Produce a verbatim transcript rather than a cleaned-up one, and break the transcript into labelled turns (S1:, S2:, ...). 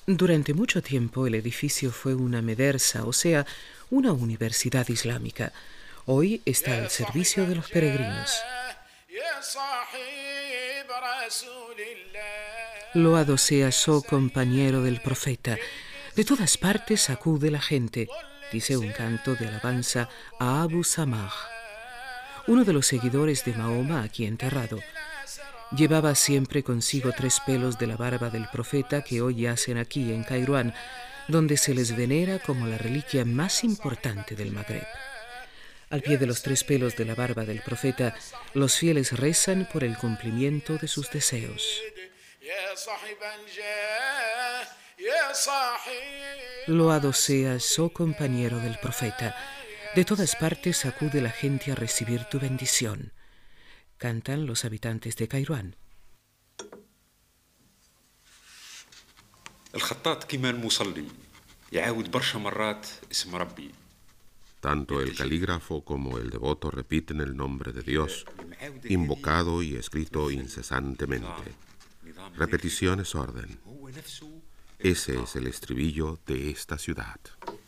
S1: Durante mucho tiempo el edificio fue una medersa, o sea, una universidad islámica. Hoy está al servicio de los peregrinos. Loado seas, oh compañero del profeta. De todas partes acude la gente, dice un canto de alabanza a Abu Samah, uno de los seguidores de Mahoma aquí enterrado. Llevaba siempre consigo tres pelos de la barba del profeta que hoy yacen aquí en Kairuán, donde se les venera como la reliquia más importante del Magreb. Al pie de los tres pelos de la barba del profeta, los fieles rezan por el cumplimiento de sus deseos. Loado seas, oh compañero del profeta. De todas partes acude la gente a recibir tu bendición. Cantan los habitantes de Kairuán.
S2: Tanto el calígrafo como el devoto repiten el nombre de Dios, invocado y escrito incesantemente. Repetición es orden. Ese es el estribillo de esta ciudad.